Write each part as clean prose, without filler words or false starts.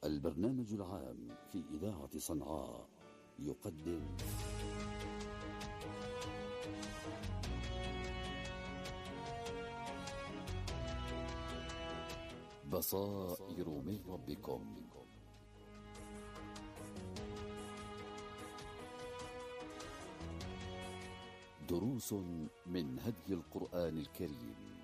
البرنامج العام في إذاعة صنعاء يقدم بصائر من ربكم. دروس من هدي القرآن الكريم.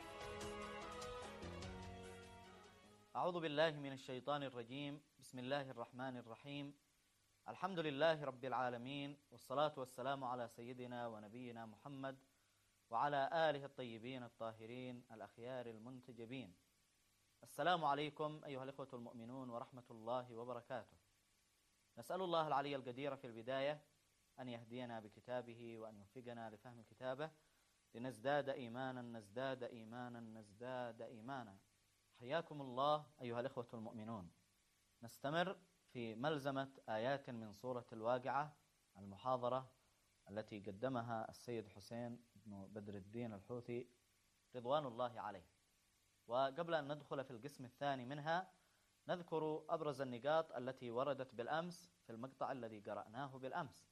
أعوذ بالله من الشيطان الرجيم. بسم الله الرحمن الرحيم. الحمد لله رب العالمين، والصلاة والسلام على سيدنا ونبينا محمد وعلى آله الطيبين الطاهرين الأخيار المنتجبين. السلام عليكم أيها الإخوة المؤمنون ورحمة الله وبركاته. نسأل الله العلي القدير في البداية أن يهدينا بكتابه وأن يوفقنا لفهم كتابه لنزداد إيمانا نزداد إيمانا نزداد إيمانا. حياكم الله أيها الإخوة المؤمنون. نستمر في ملزمة آيات من سورة الواقعة، المحاضرة التي قدمها السيد حسين بن بدر الدين الحوثي رضوان الله عليه. وقبل أن ندخل في القسم الثاني منها نذكر أبرز النقاط التي وردت بالأمس في المقطع الذي قرأناه بالأمس.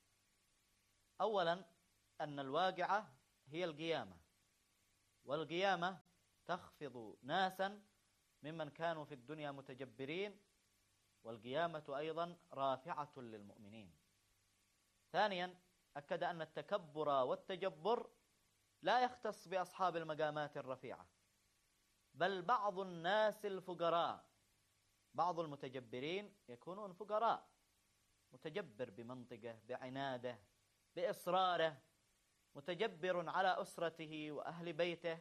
أولا أن الواقعة هي القيامة، والقيامة تخفض ناسا ممن كانوا في الدنيا متجبرين، والقيامة أيضا رافعة للمؤمنين. ثانيا أكد أن التكبر والتجبر لا يختص بأصحاب المقامات الرفيعة، بل بعض الناس الفقراء، بعض المتجبرين يكونون فقراء، متجبر بمنطقه، بعناده، بإصراره، متجبر على أسرته وأهل بيته،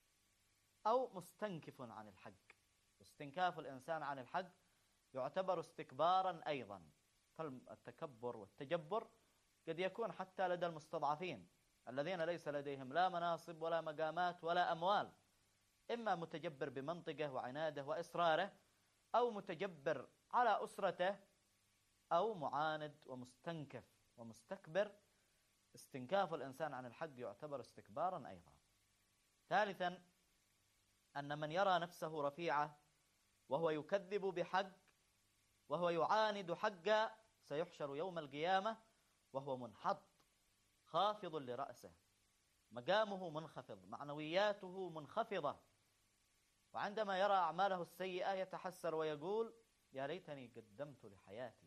أو مستنكف عن الحق. استنكاف الإنسان عن الحق يعتبر استكبارا أيضا. فالتكبر والتجبر قد يكون حتى لدى المستضعفين الذين ليس لديهم لا مناصب ولا مقامات ولا أموال، إما متجبر بمنطقه وعناده وإصراره، أو متجبر على أسرته، أو معاند ومستنكف ومستكبر. استنكاف الإنسان عن الحق يعتبر استكبارا أيضا. ثالثا أن من يرى نفسه رفيعة وهو يكذب بحق وهو يعاند حقا سيحشر يوم القيامة وهو منحط خافض لرأسه، مقامه منخفض، معنوياته منخفضة، وعندما يرى أعماله السيئة يتحسر ويقول يا ليتني قدمت لحياتي.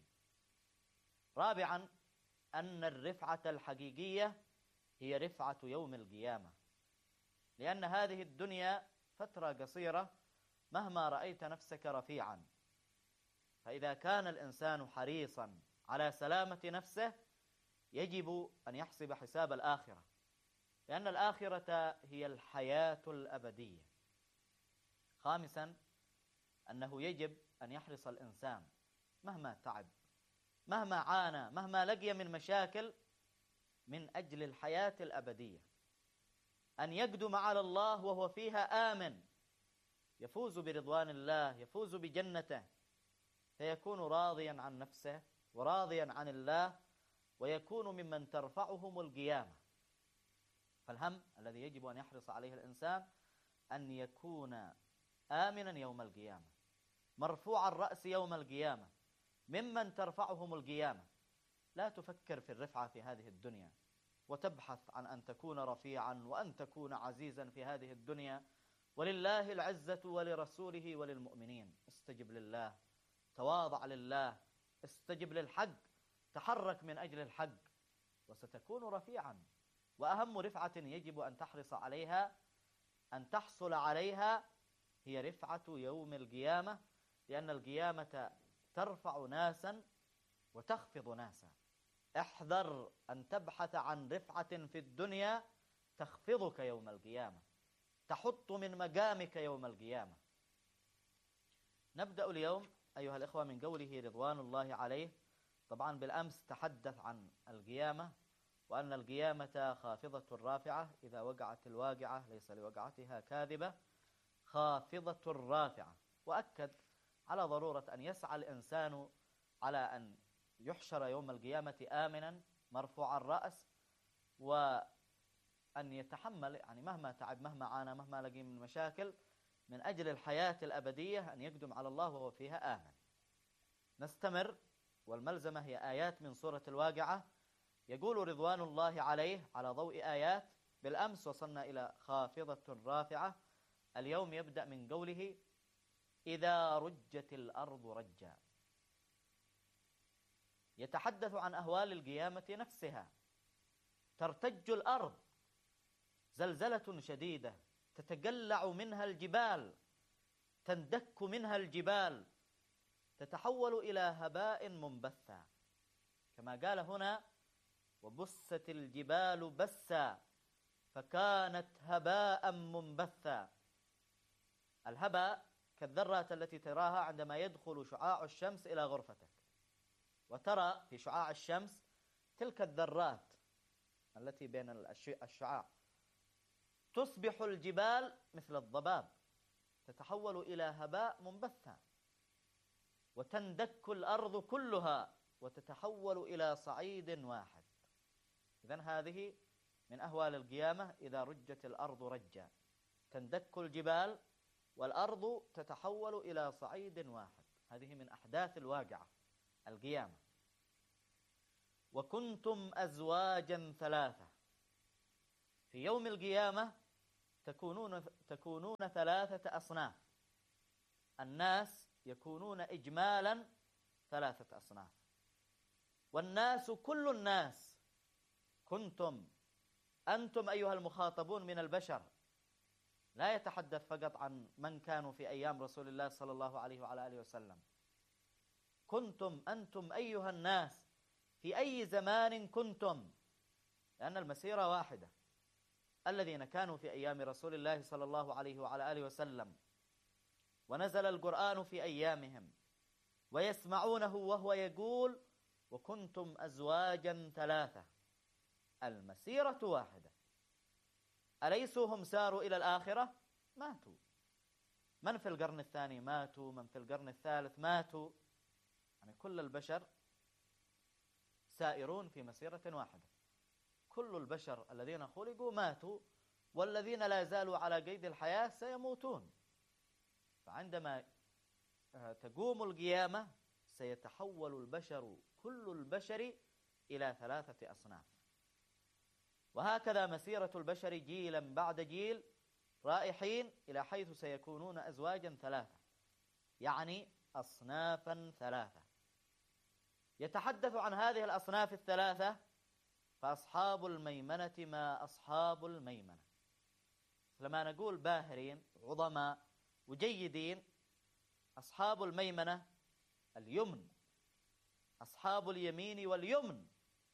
رابعا أن الرفعة الحقيقية هي رفعة يوم القيامة، لأن هذه الدنيا فترة قصيرة مهما رأيت نفسك رفيعا. فإذا كان الإنسان حريصا على سلامة نفسه يجب أن يحسب حساب الآخرة، لأن الآخرة هي الحياة الأبدية. خامسا أنه يجب أن يحرص الإنسان مهما تعب، مهما عانى، مهما لقي من مشاكل، من أجل الحياة الأبدية، أن يقدم على الله وهو فيها آمن، يفوز برضوان الله، يفوز بجنته، فيكون راضيا عن نفسه وراضيا عن الله، ويكون ممن ترفعهم القيامة. فالهم الذي يجب أن يحرص عليه الإنسان أن يكون آمنا يوم القيامة، مرفوع الرأس يوم القيامة، ممن ترفعهم القيامة. لا تفكر في الرفعة في هذه الدنيا وتبحث عن أن تكون رفيعا وأن تكون عزيزا في هذه الدنيا. ولله العزة ولرسوله وللمؤمنين. استجب لله، تواضع لله، استجب للحق، تحرك من أجل الحق، وستكون رفيعا. وأهم رفعة يجب أن تحرص عليها، أن تحصل عليها، هي رفعة يوم القيامة، لأن القيامة ترفع ناسا وتخفض ناسا. احذر أن تبحث عن رفعة في الدنيا تخفضك يوم القيامة، تحط من مقامك يوم القيامة. نبدأ اليوم أيها الإخوة من قوله رضوان الله عليه. طبعا بالأمس تحدث عن القيامة، وأن القيامة خافضة رافعة، إذا وقعت الواقعة ليس لوقعتها كاذبة، خافضة رافعة. وأكد على ضرورة أن يسعى الإنسان على أن يحشر يوم القيامة آمنا مرفوع الرأس، وأن يتحمل يعني مهما تعب، مهما عانى، مهما لقي من مشاكل، من أجل الحياة الأبدية، أن يقدم على الله وهو فيها آمن. نستمر، والملزمة هي آيات من سورة الواقعة. يقول رضوان الله عليه على ضوء آيات: بالأمس وصلنا إلى خافضة رافعة، اليوم يبدأ من قوله: إذا رجت الأرض رجا. يتحدث عن أهوال القيامة نفسها. ترتج الأرض زلزلة شديدة، تتقلع منها الجبال، تندك منها الجبال، تتحول إلى هباء منبثا، كما قال هنا: وبست الجبال بسا فكانت هباء منبثا. الهباء كالذرات التي تراها عندما يدخل شعاع الشمس إلى غرفتك، وترى في شعاع الشمس تلك الذرات التي بين الشعاع، تصبح الجبال مثل الضباب، تتحول إلى هباء منبثا، وتندك الأرض كلها وتتحول إلى صعيد واحد. إذن هذه من أهوال القيامة: إذا رجت الأرض رجا، تندك الجبال والأرض تتحول إلى صعيد واحد. هذه من أحداث الواقعة، القيامة. وكنتم أزواجا ثلاثة. في يوم القيامة تكونون ثلاثة أصناف. الناس يكونون إجمالا ثلاثة أصناف، والناس كل الناس. كنتم أنتم أيها المخاطبون من البشر، لا يتحدث فقط عن من كانوا في أيام رسول الله صلى الله عليه وعلى آله وسلم. كنتم أنتم أيها الناس في أي زمان كنتم، لأن المسيرة واحدة. الذين كانوا في أيام رسول الله صلى الله عليه وعلى آله وسلم، ونزل القرآن في أيامهم، ويسمعونه وهو يقول: وكنتم أزواجا ثلاثة. المسيرة واحدة. أليسوا هم ساروا إلى الآخرة؟ ماتوا. من في القرن الثاني ماتوا، من في القرن الثالث ماتوا. يعني كل البشر سائرون في مسيرة واحدة. كل البشر الذين خلقوا ماتوا، والذين لا زالوا على قيد الحياة سيموتون. فعندما تقوم القيامة سيتحول البشر، كل البشر، إلى ثلاثة أصناف. وهكذا مسيرة البشر جيلا بعد جيل، رائحين إلى حيث سيكونون أزواجا ثلاثة، يعني أصنافا ثلاثة. يتحدث عن هذه الأصناف الثلاثة: فأصحاب الميمنة ما أصحاب الميمنة. لما نقول باهرين عظماء وجيدين، أصحاب الميمنة اليمن، أصحاب اليمين واليمن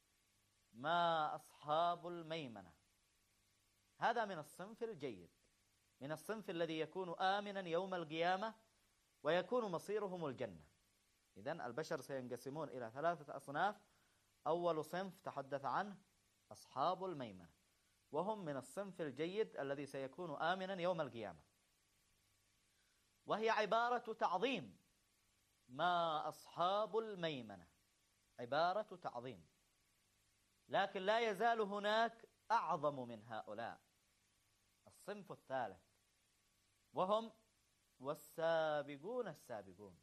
ما أصحاب الميمنة. هذا من الصنف الجيد، من الصنف الذي يكون آمنا يوم القيامة ويكون مصيرهم الجنة. إذن البشر سينقسمون إلى ثلاثة أصناف. أول صنف تحدث عنه أصحاب الميمنة، وهم من الصنف الجيد الذي سيكون آمنا يوم القيامة. وهي عبارة تعظيم، ما أصحاب الميمنة، عبارة تعظيم. لكن لا يزال هناك أعظم من هؤلاء، الصنف الثالث، وهم والسابقون السابقون.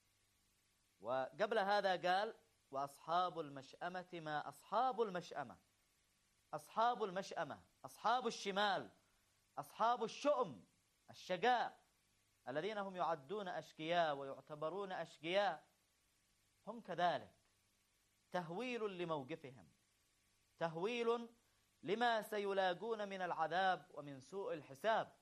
وقبل هذا قال: وأصحاب المشأمة ما أصحاب المشأمة. أصحاب المشأمة، أصحاب الشمال، أصحاب الشؤم، الشقاء، الذين هم يعدون أشقياء ويعتبرون أشقياء، هم كذلك. تهويل لموقفهم، تهويل لما سيلاقون من العذاب ومن سوء الحساب.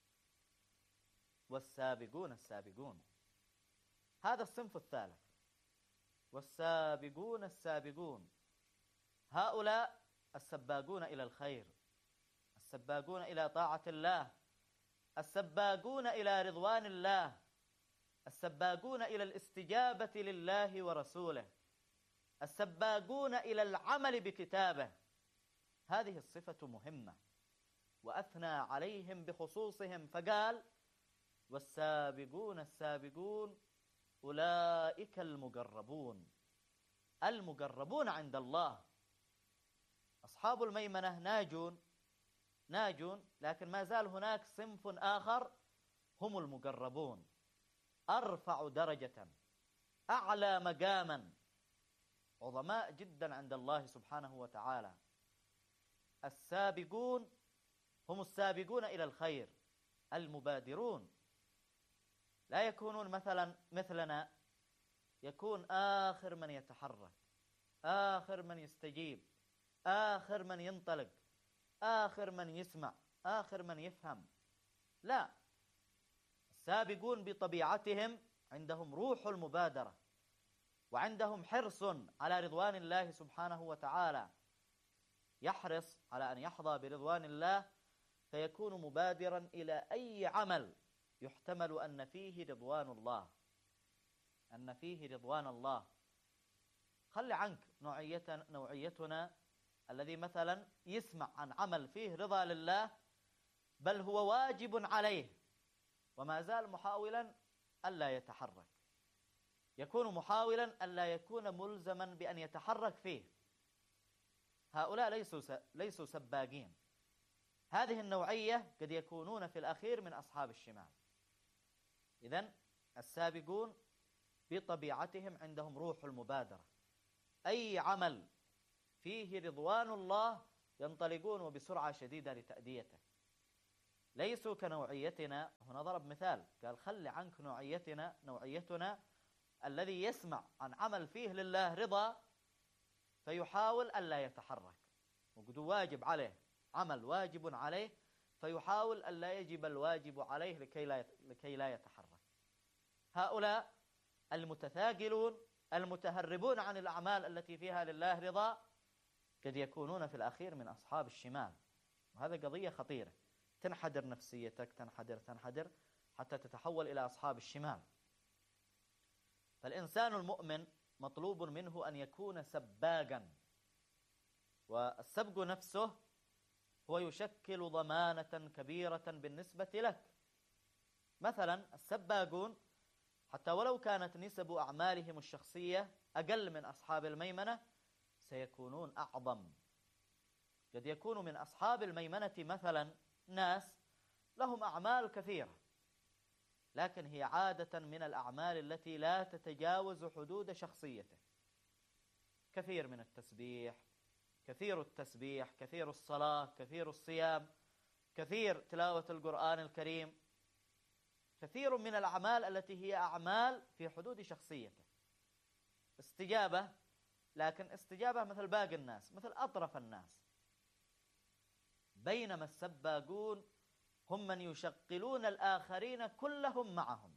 والسابقون السابقون، هذا الصنف الثالث. والسابقون السابقون، هؤلاء السباقون إلى الخير، السباقون إلى طاعة الله، السباقون إلى رضوان الله، السباقون إلى الاستجابة لله ورسوله، السباقون إلى العمل بكتابه. هذه الصفة مهمة، وأثنى عليهم بخصوصهم فقال: والسابقون السابقون أولئك المقربون. المقربون عند الله. أصحاب الميمنة ناجون، لكن ما زال هناك صنف آخر هم المقربون، أرفع درجة، أعلى مقاما، عظماء جدا عند الله سبحانه وتعالى. السابقون هم السابقون إلى الخير، المبادرون، لا يكونون مثلا مثلنا، يكون آخر من يتحرك، آخر من يستجيب، آخر من ينطلق، آخر من يسمع، آخر من يفهم. لا، السابقون بطبيعتهم عندهم روح المبادرة، وعندهم حرص على رضوان الله سبحانه وتعالى، يحرص على أن يحظى برضوان الله، فيكون مبادرا إلى أي عمل يحتمل أن فيه رضوان الله، أن فيه رضوان الله. خلي عنك نوعيتنا الذي مثلا يسمع عن عمل فيه رضا لله، بل هو واجب عليه، وما زال محاولا ألا يتحرك، يكون محاولا ألا يكون ملزما بأن يتحرك فيه. هؤلاء ليسوا سباقين. هذه النوعية قد يكونون في الأخير من أصحاب الشمال. إذن السابقون بطبيعتهم عندهم روح المبادرة، أي عمل فيه رضوان الله ينطلقون وبسرعة شديدة لتأديته. ليسوا كنوعيتنا. هنا ضرب مثال، قال خلي عنك نوعيتنا الذي يسمع عن عمل فيه لله رضا فيحاول ألا يتحرك، وقد واجب عليه، عمل واجب عليه، فيحاول ألا يجب الواجب عليه لكي لا يتحرك. هؤلاء المتثاقلون المتهربون عن الأعمال التي فيها لله رضا قد يكونون في الأخير من أصحاب الشمال، وهذا قضية خطيرة. تنحدر نفسيتك، تنحدر حتى تتحول إلى أصحاب الشمال. فالإنسان المؤمن مطلوب منه أن يكون سباقا، والسبق نفسه هو يشكل ضمانة كبيرة بالنسبة لك. مثلا السباقون حتى ولو كانت نسب أعمالهم الشخصية أقل من أصحاب الميمنة سيكونون أعظم. قد يكون من أصحاب الميمنة مثلا ناس لهم أعمال كثيرة، لكن هي عادة من الأعمال التي لا تتجاوز حدود شخصيته. كثير من التسبيح، كثير التسبيح، كثير الصلاة، كثير الصيام، كثير تلاوة القرآن الكريم، كثير من الأعمال التي هي أعمال في حدود شخصيته. استجابة، لكن استجابة مثل باقي الناس، مثل أطرف الناس. بينما السباقون هم من يشغلون الآخرين كلهم معهم.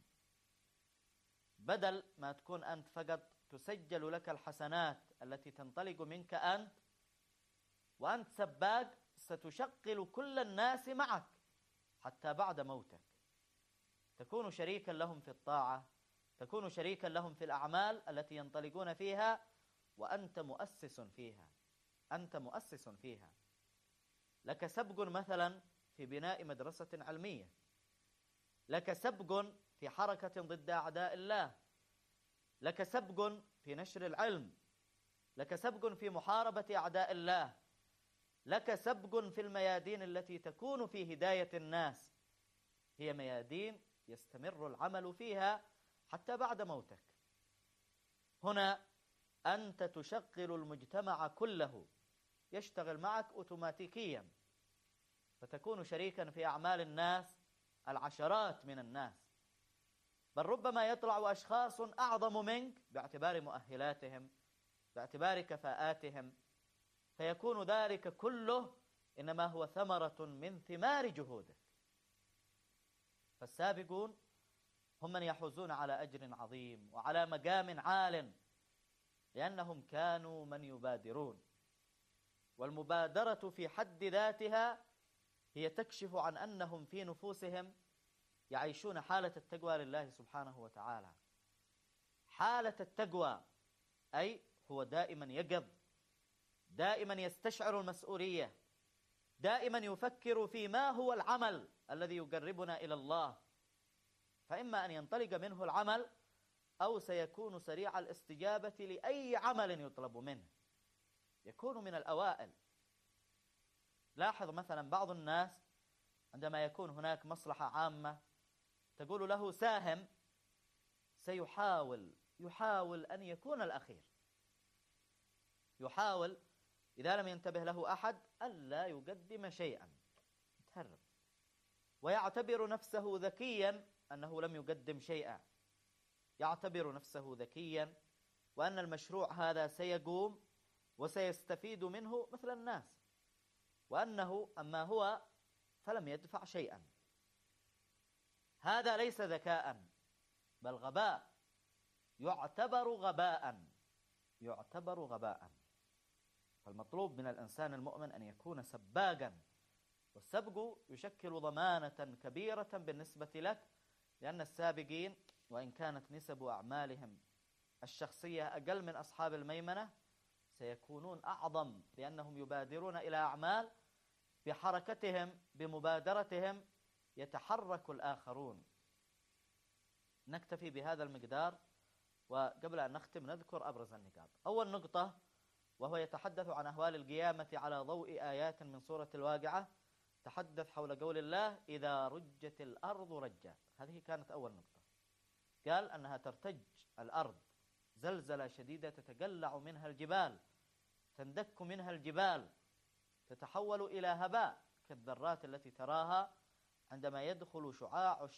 بدل ما تكون أنت فقط تسجل لك الحسنات التي تنطلق منك أنت، وأنت سباق، ستشغل كل الناس معك حتى بعد موتك. تكون شريكا لهم في الطاعة، تكون شريكا لهم في الأعمال التي ينطلقون فيها، وأنت مؤسس فيها، أنت مؤسس فيها. لك سبق مثلا في بناء مدرسة علمية، لك سبق في حركة ضد أعداء الله، لك سبق في نشر العلم، لك سبق في محاربة أعداء الله، لك سبق في الميادين التي تكون في هداية الناس. هي ميادين يستمر العمل فيها حتى بعد موتك. هنا أنت تشغل المجتمع كله، يشتغل معك أوتوماتيكيا، فتكون شريكا في أعمال الناس، العشرات من الناس، بل ربما يطلع أشخاص أعظم منك باعتبار مؤهلاتهم، باعتبار كفاءاتهم، فيكون ذلك كله إنما هو ثمرة من ثمار جهودك. فالسابقون هم من يحوزون على أجر عظيم وعلى مقام عال، لأنهم كانوا من يبادرون. والمبادرة في حد ذاتها هي تكشف عن أنهم في نفوسهم يعيشون حالة التقوى لله سبحانه وتعالى. حالة التقوى أي هو دائما يقظ، دائما يستشعر المسؤولية، دائما يفكر في ما هو العمل الذي يقربنا إلى الله، فإما أن ينطلق منه العمل أو سيكون سريع الاستجابة لأي عمل يطلب منه، يكون من الأوائل. لاحظ مثلا بعض الناس عندما يكون هناك مصلحة عامة تقول له ساهم، سيحاول يحاول أن يكون الأخير، يحاول إذا لم ينتبه له أحد ألا يقدم شيئا، يتهرب ويعتبر نفسه ذكيا أنه لم يقدم شيئا، يعتبر نفسه ذكيا وأن المشروع هذا سيقوم وسيستفيد منه مثل الناس، وأنه أما هو فلم يدفع شيئا. هذا ليس ذكاء بل غباء، يعتبر غباء، يعتبر غباء. فالمطلوب من الإنسان المؤمن أن يكون سباقا، والسبق يشكل ضمانة كبيرة بالنسبة لك، لأن السابقين وإن كانت نسب أعمالهم الشخصية أقل من أصحاب الميمنة سيكونون أعظم، لأنهم يبادرون إلى أعمال بحركتهم بمبادرتهم يتحرك الآخرون. نكتفي بهذا المقدار، وقبل أن نختم نذكر أبرز النقاط. أول نقطة وهو يتحدث عن أهوال القيامة على ضوء آيات من سورة الواقعة، تحدث حول قول الله إذا رجت الأرض رجا. هذه كانت أول نقطة، قال أنها ترتج الأرض زلزلة شديدة تتقلع منها الجبال، تندك منها الجبال، تتحول إلى هباء كالذرات التي تراها عندما يدخل شعاع